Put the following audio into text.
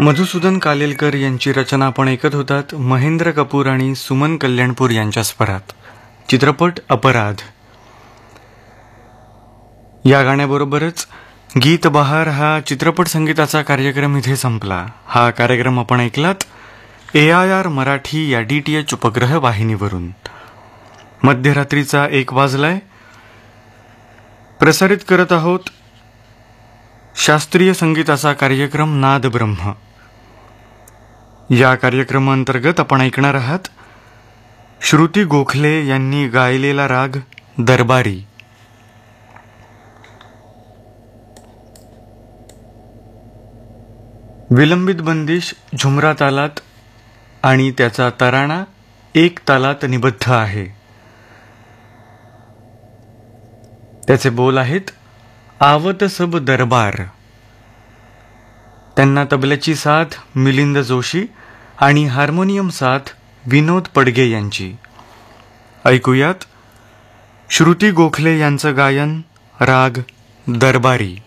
मधुसूदन कालेलकर यांची रचना आपण ऐकत होतात महेंद्र कपूर आणि सुमन कल्याणपूर यांच्या स्वरात. चित्रपट अपराध. या गाण्याबरोबरच गीत बहार हा चित्रपट संगीताचा कार्यक्रम इथे संपला. हा कार्यक्रम आपण ऐकलात AIR मराठी या DTH उपग्रह वाहिनीवरून. मध्यरात्रीचा 1 वाजलाय. प्रसारित करत आहोत शास्त्रीय संगीताचा कार्यक्रम नाद ब्रह्म. या कार्यक्रमांतर्गत आपण ऐकणार आहात श्रुती गोखले यांनी गायलेला राग दरबारी. विलंबित बंदिश झुमरा तालात आणि त्याचा तराणा 1 तालात निबद्ध आहे. त्याचे बोल आहेत आवत सब दरबार. त्यांना तबल्याची साथ मिलिंद जोशी आणि हार्मोनियम साथ विनोद पडगे यांची. ऐकूयात श्रुती गोखले यांचं गायन राग दरबारी.